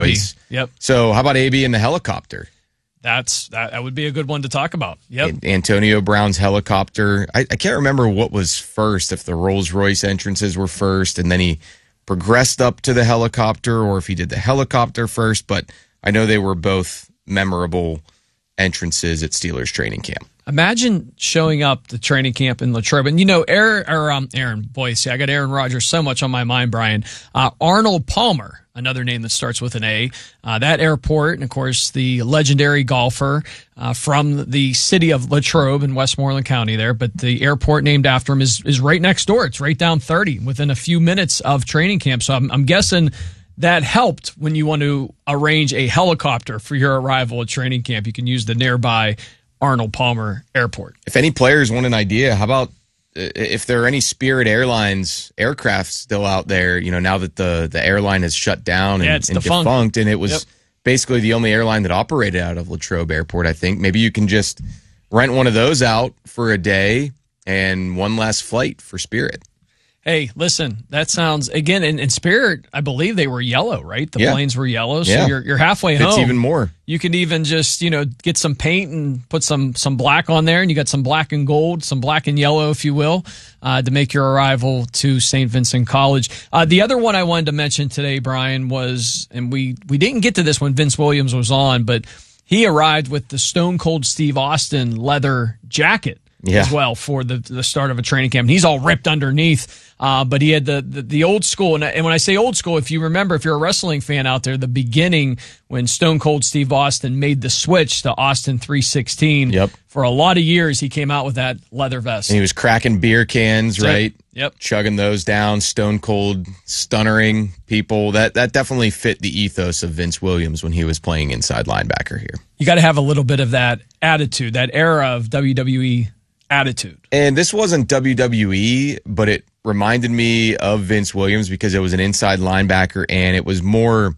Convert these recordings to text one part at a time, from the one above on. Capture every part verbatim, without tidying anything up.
Yep. So how about A B in the helicopter? That's that, that would be a good one to talk about. Yep. Antonio Brown's helicopter. I, I can't remember what was first, if the Rolls-Royce entrances were first and then he progressed up to the helicopter, or if he did the helicopter first, but I know they were both memorable entrances at Steelers training camp. Imagine showing up to training camp in Latrobe. And, you know, Aaron, or, um, Aaron, boy, see, I got Aaron Rodgers so much on my mind, Brian. Uh, Arnold Palmer, another name that starts with an A. Uh, that airport, and, of course, the legendary golfer uh, from the city of Latrobe in Westmoreland County there. But the airport named after him is, is right next door. It's right down thirty within a few minutes of training camp. So I'm, I'm guessing that helped when you want to arrange a helicopter for your arrival at training camp. You can use the nearby Arnold Palmer Airport. If any players want an idea, how about if there are any Spirit Airlines aircraft still out there, you know, now that the, the airline has shut down and, yeah, it's and defunct. defunct, and it was Yep. basically the only airline that operated out of Latrobe Airport, I think. Maybe you can just rent one of those out for a day and one last flight for Spirit. Hey, listen, that sounds, again, in, in Spirit, I believe they were yellow, right? The Yeah. planes were yellow, so Yeah. you're you're halfway Fits home. even more. You could even just, you know, get some paint and put some some black on there, and you got some black and gold, some black and yellow, if you will, uh, to make your arrival to Saint Vincent College. Uh, the other one I wanted to mention today, Brian, was, and we, we didn't get to this when Vince Williams was on, but he arrived with the Stone Cold Steve Austin leather jacket. Yeah. As well for the the start of a training camp. And he's all ripped underneath, uh, but he had the, the, the old school. And, and when I say old school, if you remember, if you're a wrestling fan out there, the beginning when Stone Cold Steve Austin made the switch to Austin three sixteen, Yep. for a lot of years he came out with that leather vest. And he was cracking beer cans, Yep. right? Yep. Chugging those down, stone cold, stunnering people. That that definitely fit the ethos of Vince Williams when he was playing inside linebacker here. You got to have a little bit of that attitude, that era of W W E attitude. And this wasn't W W E, but it reminded me of Vince Williams because it was an inside linebacker and it was more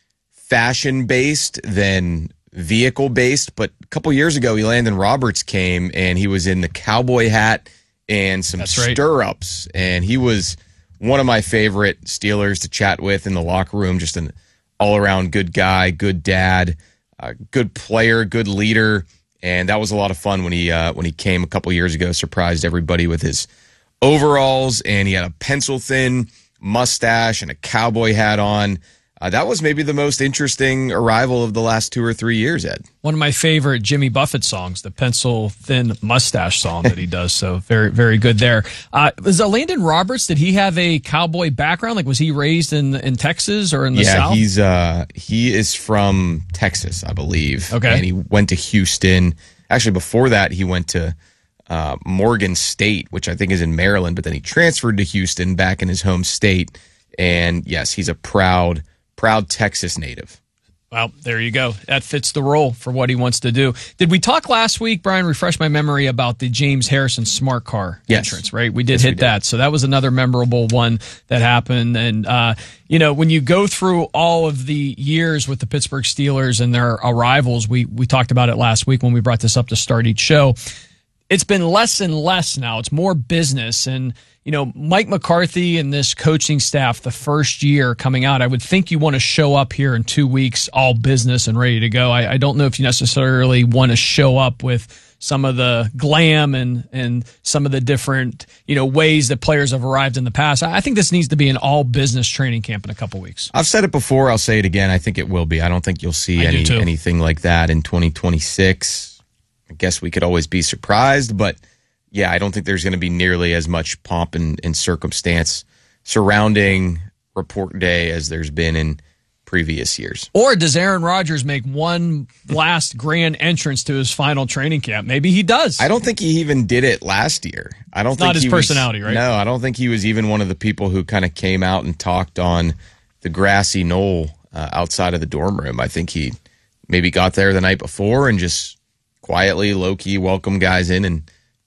fashion-based than vehicle-based. But a couple years ago, Elandon Roberts came and he was in the cowboy hat and some That's right. stirrups. And he was one of my favorite Steelers to chat with in the locker room, just an all-around good guy, good dad, uh, good player, good leader. And that was a lot of fun when he uh, when he came a couple years ago, surprised everybody with his overalls, and he had a pencil-thin mustache and a cowboy hat on. Uh, that was maybe the most interesting arrival of the last two or three years, Ed. One of my favorite Jimmy Buffett songs, the pencil thin mustache song that he does. So very, very good there. Uh, was Elandon Roberts, did he have a cowboy background? Like, was he raised in in Texas or in the yeah, South? he's uh, he is from Texas, I believe. Okay. And he went to Houston. Actually, before that, he went to uh, Morgan State, which I think is in Maryland, but then he transferred to Houston back in his home state. And yes, he's a proud Proud Texas native. Well, there you go. That fits the role for what he wants to do. Did we talk last week, Brian, refresh my memory, about the James Harrison smart car yes. entrance, right? We did yes, hit we did. that. So that was another memorable one that happened. And, uh, you know, when you go through all of the years with the Pittsburgh Steelers and their arrivals, we, we talked about it last week when we brought this up to start each show. It's been less and less now. It's more business. And, you know, Mike McCarthy and this coaching staff, the first year coming out, I would think you want to show up here in two weeks, all business and ready to go. I, I don't know if you necessarily want to show up with some of the glam and, and some of the different, you know, ways that players have arrived in the past. I think this needs to be an all business training camp in a couple weeks. I've said it before. I'll say it again. I think it will be. I don't think you'll see I any do too. anything like that in twenty twenty-six. I guess we could always be surprised, but yeah, I don't think there's going to be nearly as much pomp and, and circumstance surrounding report day as there's been in previous years. Or does Aaron Rodgers make one last grand entrance to his final training camp? Maybe he does. I don't think he even did it last year. I don't It's think not his he was- personality, right? No, I don't think he was even one of the people who kind of came out and talked on the grassy knoll uh, outside of the dorm room. I think he maybe got there the night before and just quietly, low-key welcomed guys in and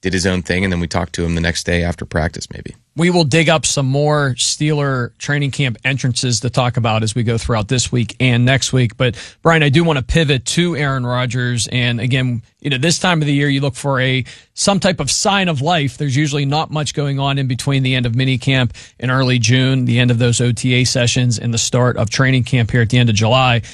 did his own thing, and then we talked to him the next day after practice, maybe. We will dig up some more Steeler training camp entrances to talk about as we go throughout this week and next week. But, Brian, I do want to pivot to Aaron Rodgers. And, again, you know, this time of the year, you look for a some type of sign of life. There's usually not much going on in between the end of minicamp in early June, the end of those O T A sessions, and the start of training camp here at the end of July.